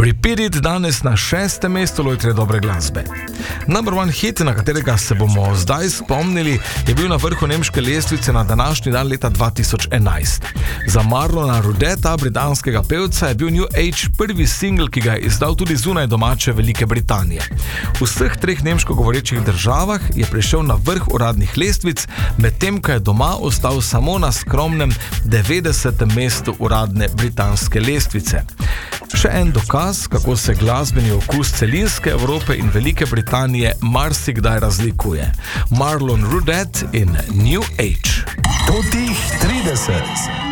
Repeat It danes na 6. mestu lojtre dobre glasbe. Number one hit, na katerega se bomo zdaj spomnili, je bil na vrhu nemške lestvice na današnji dan leta 2011. Za Marlona Rudeta, britanskega pevca, je bil New Age prvi singl, ki ga je izdal tudi zunaj domače Velike Britanije. V vseh treh nemško govorečih državah je prišel na vrh uradnih lestvic, medtem ko je doma ostal samo na skromnem 90. mestu uradne britanske lestvice. Še en dokaz, kako se glasbeni okus celinske Evrope in Velike Britanije marsikdaj razlikuje. Marlon Rudet in New Age. Totih 30.